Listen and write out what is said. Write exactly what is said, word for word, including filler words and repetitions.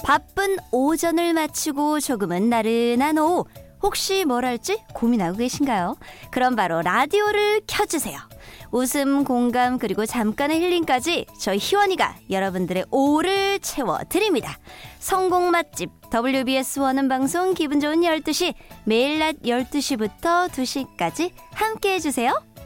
바쁜 오전을 마치고 조금은 나른한 오후, 혹시 뭘 할지 고민하고 계신가요? 그럼 바로 라디오를 켜주세요. 웃음, 공감, 그리고 잠깐의 힐링까지 저희 희원이가 여러분들의 오후를 채워드립니다. 성공 맛집 더블유비에스 원음 방송 기분 좋은 열두 시, 매일 낮 열두 시부터 두 시까지 함께 해주세요.